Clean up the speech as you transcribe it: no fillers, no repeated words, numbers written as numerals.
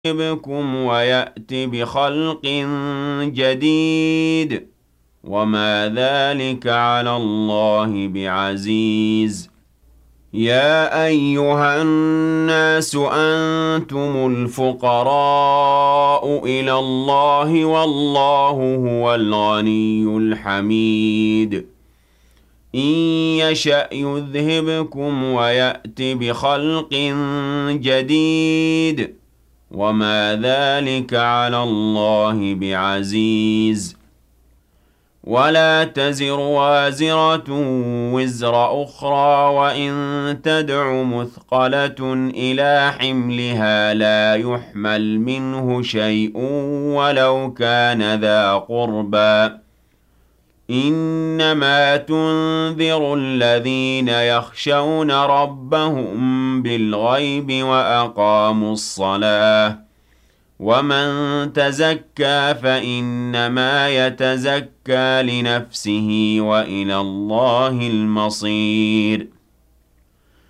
يُذْهِبْكُمْ وَيَأْتِ بِخَلْقٍ جَدِيدٍ وَمَا ذَلِكَ عَلَى اللَّهِ بِعَزِيزٍ يَا أَيُّهَا النَّاسُ أَنتُمُ الْفُقَرَاءُ إِلَى اللَّهِ وَاللَّهُ هُوَ الْغَنِيُّ الْحَمِيدُ إِن يَشَأْ يُذْهِبْكُمْ وَيَأْتِ بِخَلْقٍ جَدِيدٍ وَمَا ذَلِكَ عَلَى اللَّهِ بِعَزِيزٍ وَلَا تَزِرُ وَازِرَةٌ وِزْرَ أُخْرَىٰ وَإِن تَدْعُ مُثْقَلَةٌ إِلَىٰ حِمْلِهَا لَا يُحْمَلْ مِنْهُ شَيْءٌ وَلَوْ كَانَ ذَا قُرْبَىٰ ۗ إِنَّمَا تُنذِرُ الَّذِينَ يَخْشَوْنَ رَبَّهُم بِالْغَيْبِ وَأَقَامُوا الصَّلَاةَ ۚ وَمَن تَزَكَّىٰ فَإِنَّمَا يَتَزَكَّىٰ لِنَفْسِهِ ۖ وَإِلَى اللَّهِ الْمَصِيرُ